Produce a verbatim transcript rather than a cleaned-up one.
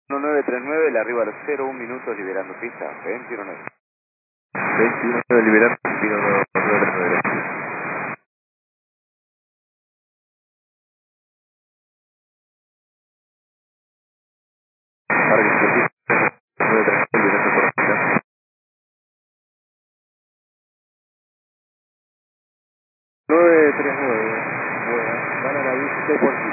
nueve tres nueve, le arriba a los cero uno minutos liberando pista. veintiuno nueve. veintiuno nueve liberando, veintiuno nueve tres nueve. Para que se repita, nueve tres nueve liberando por pista. nueve tres nueve. Bueno, van a la dieciséis por